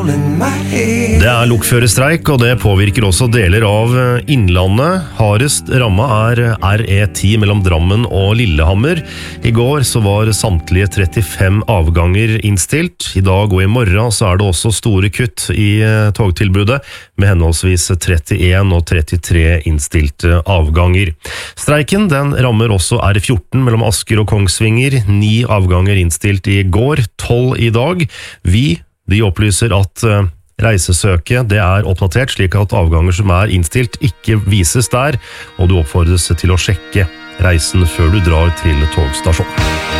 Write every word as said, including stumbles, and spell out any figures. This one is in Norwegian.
Det er lokførerstreik, og det påvirker også deler av Innlandet. Hardest rammet er R E ti mellom Drammen og Lillehammer. I går så var samtlige trettifem avganger innstilt. I dag og i morgen så er det også store kutt i togtilbudet, med henholdsvis trettien og trettitre innstilte avganger. Streiken den rammer også R fjorten mellom Asker og Kongsvinger. Ni avganger innstilt i går, tolv i dag. Vi De opplyser at reisesøket det er oppdatert slik at avganger som er innstilt ikke vises der, og du oppfordres til å sjekke reisen før du drar til togstasjonen.